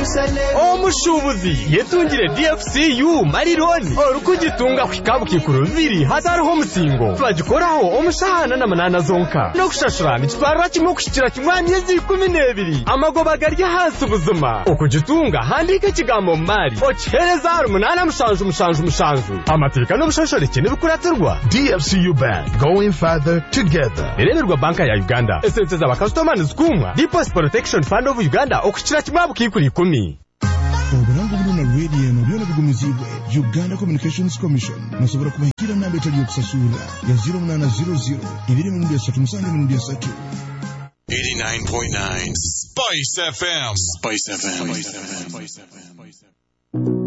omushubuzi yetungire DFCU marironi orukugitunga kwikabuki kuruviri hatariho musingo twagikoraho omushahana na manana zonka no kushashura nikitwarira kimwe kushikira kimwani yezi 12 amagoba garya hasi ubuzima okugitunga handike kigambo mari okihereza 8 amateka no bushashoreke n'ibikuratirwa DFCU Bank, going further together. Eremerwa banka ya Uganda esente za bakastomani zikumwa Deposit Protection Fund of Uganda okushikira kimwabuki kuri 10 Oburango buna radio no byona bigumizibwe Uganda Communications Commission nasobora kubahikira namba etali okusasura ya 0800 237 89.9 Spice FM.